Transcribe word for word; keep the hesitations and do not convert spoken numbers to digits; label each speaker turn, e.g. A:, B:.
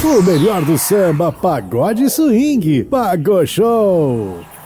A: O melhor do samba, pagode e swing. Pagou Show.